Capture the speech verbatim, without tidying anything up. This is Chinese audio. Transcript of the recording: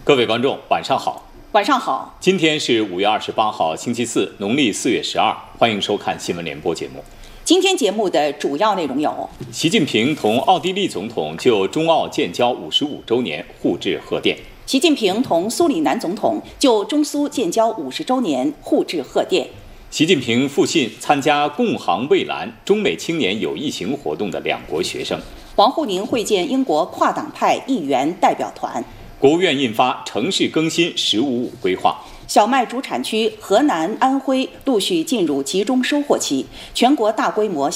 各位观众，晚上好。 晚上好。 今天是五月二十八号，星期四，农历四月十二。欢迎收看新闻联播节目。 今天节目的主要内容有： 习近平同奥地利总统就中奥建交五十五周年互致贺电； 习近平同苏里南总统就中苏建交五十周年互致贺电； 习近平复信参加共航蔚蓝中美青年友谊行活动的两国学生； 王沪宁会见英国跨党派议员代表团； 国务院印发城市更新“十五五”规划； 小麦主产区河南、安徽陆续进入集中收获期，全国大规模